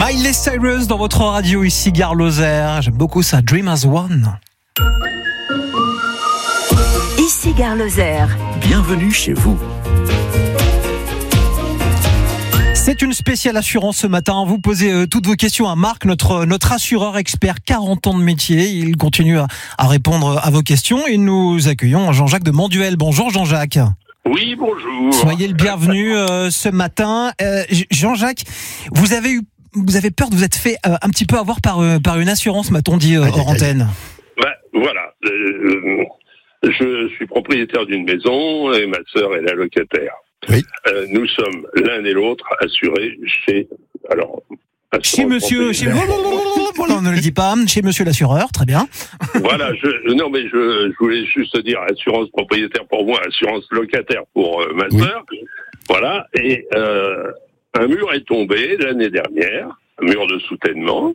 Miley Cyrus dans votre radio ici, Gare Lozère. J'aime beaucoup ça, Dream as One. Ici, Gare Lozère. Bienvenue chez vous. C'est une spéciale assurance ce matin. Vous posez toutes vos questions à Marc, notre assureur expert, 40 ans de métier. Il continue à répondre à vos questions et nous accueillons Jean-Jacques de Manduel. Bonjour Jean-Jacques. Oui, bonjour. Soyez le bienvenu ce matin. Jean-Jacques, vous avez peur de vous être fait un petit peu avoir par une assurance, m'a-t-on dit hors antenne. Voilà. Je suis propriétaire d'une maison et ma sœur est la locataire. Oui. Nous sommes l'un et l'autre assurés chez monsieur. Voilà, on ne le dit pas. Chez monsieur l'assureur, très bien. Voilà. Je voulais juste dire assurance propriétaire pour moi, assurance locataire pour ma sœur. Voilà. Et un mur est tombé l'année dernière, un mur de soutènement.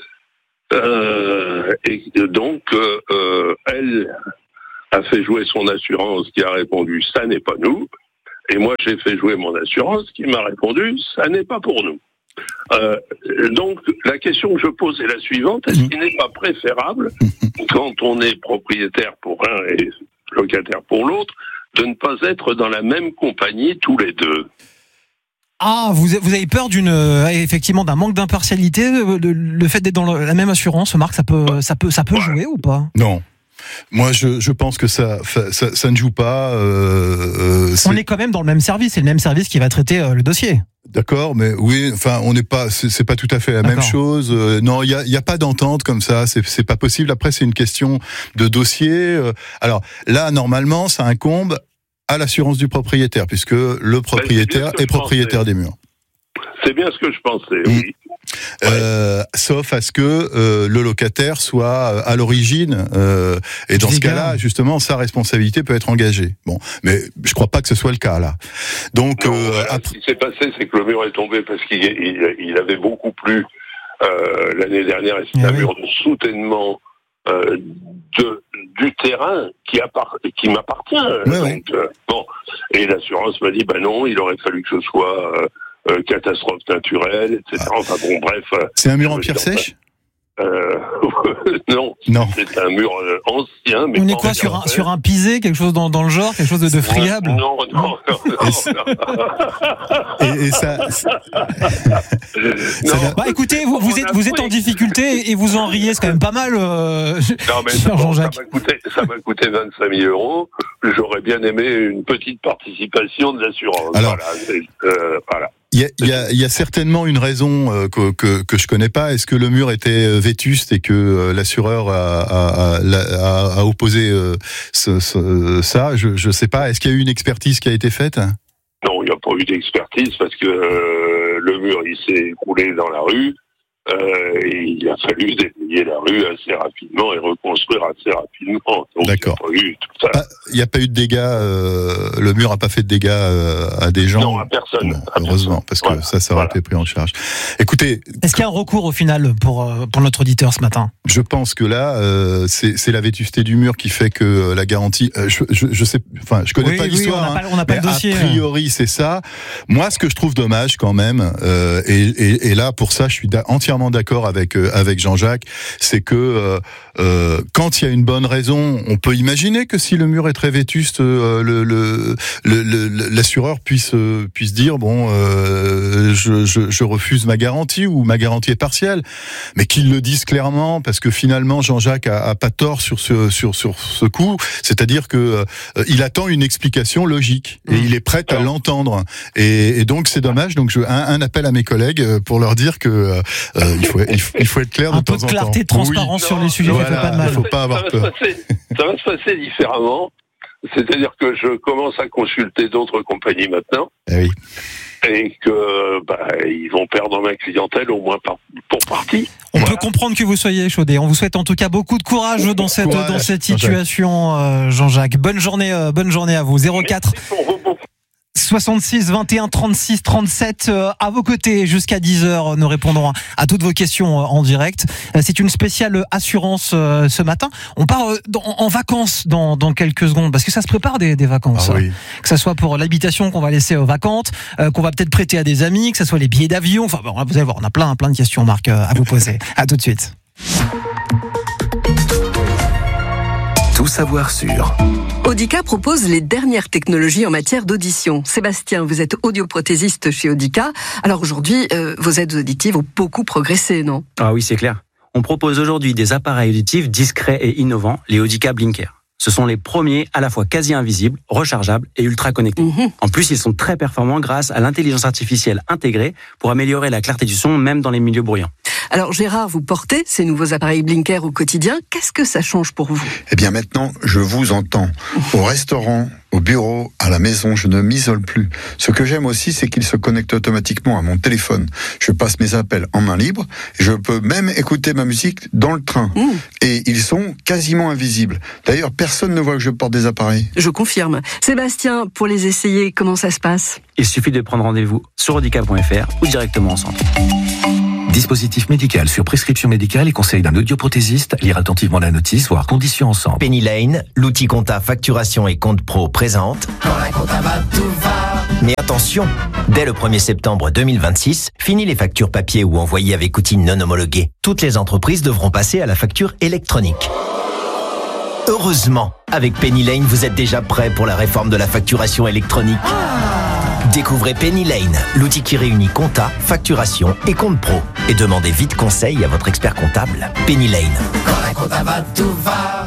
Et donc, elle a fait jouer son assurance qui a répondu « ça n'est pas nous ». Et moi, j'ai fait jouer mon assurance qui m'a répondu « ça n'est pas pour nous ». Donc, la question que je pose est la suivante. Est-ce qu'il n'est pas préférable, quand on est propriétaire pour un et locataire pour l'autre, de ne pas être dans la même compagnie tous les deux ? Ah, vous avez peur effectivement d'un manque d'impartialité, le fait d'être dans la même assurance, Marc, ça peut jouer ou pas ? Non. Moi, je pense que ça ne joue pas. On est quand même dans le même service, c'est le même service qui va traiter le dossier. D'accord, mais oui, enfin, on n'est pas, c'est pas tout à fait la même chose. Non, il y a pas d'entente comme ça, c'est pas possible. Après, c'est une question de dossier. Alors là, normalement, ça incombe à l'assurance du propriétaire, puisque le propriétaire est propriétaire des murs. C'est bien ce que je pensais, oui. Sauf à ce que le locataire soit à l'origine, et dans ce cas-là, justement, sa responsabilité peut être engagée. Bon, mais je crois pas que ce soit le cas là. Donc, ce qui s'est passé, c'est que le mur est tombé parce qu'il avait beaucoup plu l'année dernière, et c'est un mur de soutènement du terrain qui m'appartient. Bon, et l'assurance m'a dit, non, il aurait fallu que ce soit catastrophe naturelle, etc. Enfin bon, bref. C'est un mur en pierre sèche ? Non. C'est un mur ancien. Mais on est quoi, sur un pisé, quelque chose dans le genre, quelque chose de friable ? Non. Et ça... écoutez, vous êtes en difficulté et vous en riez, c'est quand même pas mal, Jean-Jacques. Ça m'a coûté 25 000 €. J'aurais bien aimé une petite participation de l'assurance. Alors, voilà. Il y a certainement une raison que je connais pas. Est-ce que le mur était vétuste et que l'assureur a opposé ça ? Je sais pas. Est-ce qu'il y a eu une expertise qui a été faite ? Non, il n'y a pas eu d'expertise parce que le mur il s'est écroulé dans la rue. Et il a fallu déblayer la rue assez rapidement et reconstruire assez rapidement. Donc, d'accord. Il n'y a pas eu de dégâts. Le mur n'a pas fait de dégâts à des gens. Non, à personne. Heureusement, parce que ça aurait été pris en charge. Écoutez, est-ce qu'il y a un recours au final pour notre auditeur ce matin ? Je pense que là, c'est la vétusté du mur qui fait que la garantie. Je sais, enfin, je connais pas l'histoire. On n'a pas le dossier. A priori, c'est ça. Moi, ce que je trouve dommage quand même, et là pour ça, je suis entièrement d'accord avec Jean-Jacques, c'est que quand il y a une bonne raison, on peut imaginer que si le mur est très vétuste, l'assureur puisse dire je refuse ma garantie ou ma garantie est partielle, mais qu'il le dise clairement, parce que finalement Jean-Jacques a pas tort sur ce coup, c'est-à-dire que il attend une explication logique et il est prêt à l'entendre, et donc c'est dommage. Donc un appel à mes collègues pour leur dire que il faut être clair de temps en temps. Un peu de clarté, de transparence sur les sujets, ça fait pas de mal. Il faut pas avoir peur. Ça va se passer différemment. C'est-à-dire que je commence à consulter d'autres compagnies maintenant. Oui. Et que ils vont perdre ma clientèle au moins pour partie. On peut comprendre que vous soyez échaudé. On vous souhaite en tout cas beaucoup de courage dans cette situation, Jean-Jacques. Bonne journée à vous. 04 66 21 36 37 à vos côtés jusqu'à 10h. Nous répondrons à toutes vos questions en direct. C'est une spéciale assurance ce matin. On part en vacances dans quelques secondes parce que ça se prépare des vacances. Ah oui. Que ça soit pour l'habitation qu'on va laisser vacante, qu'on va peut-être prêter à des amis, que ça soit les billets d'avion. Enfin bon, vous allez voir, on a plein de questions, Marc, à vous poser. À tout de suite. Tout savoir sur Audica propose les dernières technologies en matière d'audition. Sébastien, vous êtes audioprothésiste chez Audica. Alors aujourd'hui, vos aides auditives ont beaucoup progressé, non ? Ah oui, c'est clair. On propose aujourd'hui des appareils auditifs discrets et innovants, les Audica Blinker. Ce sont les premiers à la fois quasi invisibles, rechargeables et ultra connectés. En plus, ils sont très performants grâce à l'intelligence artificielle intégrée pour améliorer la clarté du son même dans les milieux bruyants. Alors Gérard, vous portez ces nouveaux appareils Blinker au quotidien. Qu'est-ce que ça change pour vous ? Eh bien maintenant, je vous entends. Au restaurant, au bureau, à la maison, je ne m'isole plus. Ce que j'aime aussi, c'est qu'ils se connectent automatiquement à mon téléphone. Je passe mes appels en main libre. Je peux même écouter ma musique dans le train. Et ils sont quasiment invisibles. D'ailleurs, personne ne voit que je porte des appareils. Je confirme. Sébastien, pour les essayer, comment ça se passe ? Il suffit de prendre rendez-vous sur audica.fr ou directement en centre. dispositif médical sur prescription médicale et conseil d'un audioprothésiste. Lire attentivement la notice, voire conditions ensemble. Penny Lane, l'outil compta facturation et compte pro présente. Quand la compta va, tout va. Mais attention, dès le 1er septembre 2026, fini les factures papier ou envoyées avec outils non homologués. Toutes les entreprises devront passer à la facture électronique. Heureusement, avec Penny Lane, vous êtes déjà prêt pour la réforme de la facturation électronique. Découvrez Penny Lane, l'outil qui réunit compta, facturation et compte pro. Et demandez vite conseil à votre expert comptable. Penny Lane. Quand la compta va, tout va.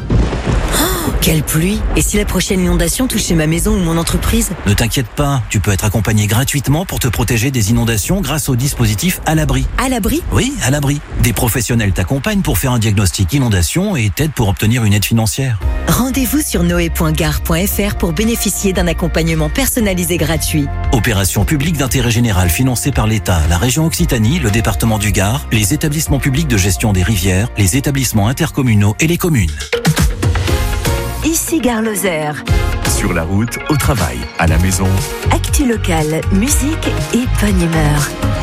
Oh, quelle pluie! Et si la prochaine inondation touchait ma maison ou mon entreprise? Ne t'inquiète pas, tu peux être accompagné gratuitement pour te protéger des inondations grâce au dispositif À l'abri. À l'abri? Oui, À l'abri. Des professionnels t'accompagnent pour faire un diagnostic inondation et t'aident pour obtenir une aide financière. Rendez-vous sur noé.gare.fr pour bénéficier d'un accompagnement personnalisé gratuit. Opération publique d'intérêt général financée par l'État, la région Occitanie, le département du Gard, les établissements publics de gestion des rivières, les établissements intercommunaux et les communes. Ici Gare Lozère. Sur la route, au travail, à la maison. Actu locale, musique et bonne humeur.